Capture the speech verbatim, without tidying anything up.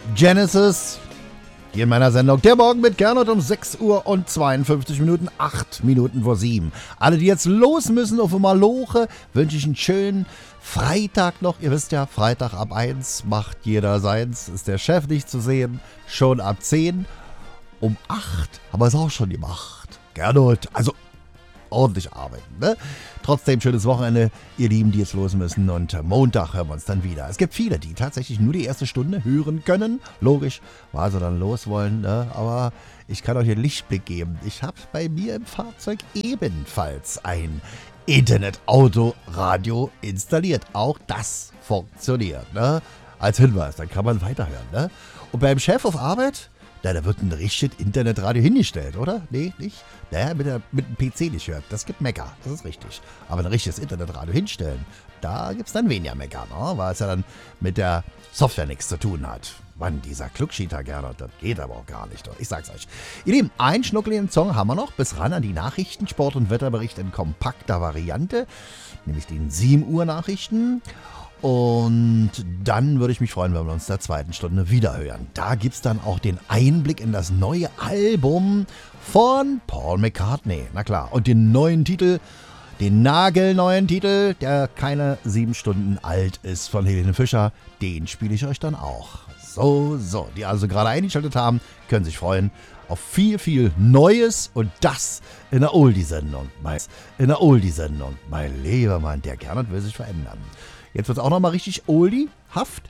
Genesis. Hier in meiner Sendung Der Morgen mit Gernot um sechs Uhr und zweiundfünfzig Minuten, acht Minuten vor sieben. Alle, die jetzt los müssen auf Maloche, wünsche ich einen schönen Freitag noch. Ihr wisst ja, Freitag ab eins macht jeder seins. Ist der Chef nicht zu sehen. Schon ab zehn. Um acht haben wir es auch schon gemacht. Gernot, also ordentlich arbeiten, ne? Trotzdem schönes Wochenende, ihr Lieben, die jetzt los müssen. Und Montag hören wir uns dann wieder. Es gibt viele, die tatsächlich nur die erste Stunde hören können. Logisch, weil sie dann los wollen, ne? Aber ich kann euch einen Lichtblick geben. Ich habe bei mir im Fahrzeug ebenfalls ein Internet-Auto-Radio installiert. Auch das funktioniert, ne? Als Hinweis, dann kann man weiterhören, ne? Und beim Chef auf Arbeit, na, da wird ein richtiges Internetradio hingestellt, oder? Nee, nicht? Naja, mit, der, mit dem P C nicht hört. Das gibt Mecker, das ist richtig. Aber ein richtiges Internetradio hinstellen, da gibt's dann weniger Mecker, ne? Weil es ja dann mit der Software nichts zu tun hat. Mann, dieser Kluckschieter, Gernot, das geht aber auch gar nicht. Ich sag's euch. Ihr Lieben, einen schnuckeligen Song haben wir noch. Bis ran an die Nachrichten, Sport- und Wetterbericht in kompakter Variante. Nämlich den sieben Uhr Nachrichten. Und dann würde ich mich freuen, wenn wir uns in der zweiten Stunde wiederhören. Da gibt es dann auch den Einblick in das neue Album von Paul McCartney. Na klar, und den neuen Titel, den nagelneuen Titel, der keine sieben Stunden alt ist, von Helene Fischer. Den spiele ich euch dann auch. So, so, die also gerade eingeschaltet haben, können sich freuen auf viel, viel Neues und das in der Oldie-Sendung. In der Oldie-Sendung. Mein lieber Mann, der Gernot will sich verändern. Jetzt wird es auch nochmal richtig oldie-haft.